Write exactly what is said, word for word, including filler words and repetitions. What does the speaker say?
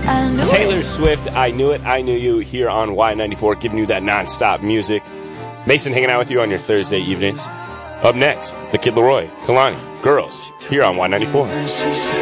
Taylor Swift, I Knew It, I Knew You, here on Y ninety-four, giving you that non-stop music. Mason hanging out with you on your Thursday evenings. Up next, the Kid Laroi, Kalani, Girls, here on Y ninety-four.